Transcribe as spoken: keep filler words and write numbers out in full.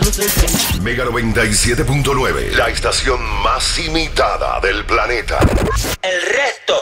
Mega noventa y siete punto nueve, la estación más imitada del planeta. El resto